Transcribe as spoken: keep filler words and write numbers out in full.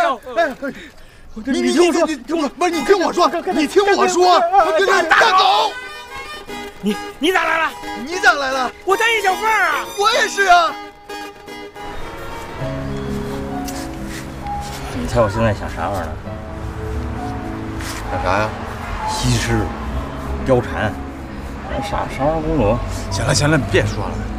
呦！哎，你你听我说，听我不是你听我说，你听我说，大狗， 你你咋来了？ 你咋来了？ 我带一小凤啊！ 我也是啊。 你猜我现在想啥玩意儿呢？ 想啥呀？ 西施、貂蝉、啥啥玩意儿公主？ 行了行了，你别说了。